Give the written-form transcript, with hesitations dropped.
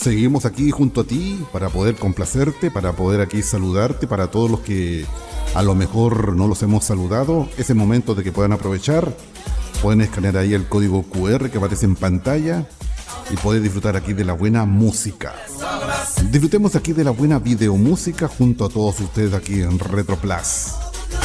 seguimos aquí junto a ti para poder complacerte, para poder aquí saludarte, para todos los que a lo mejor no los hemos saludado. Es el momento de que puedan aprovechar. Pueden escanear ahí el código QR que aparece en pantalla y poder disfrutar aquí de la buena música. Disfrutemos aquí de la buena videomúsica junto a todos ustedes aquí en Retro Plus.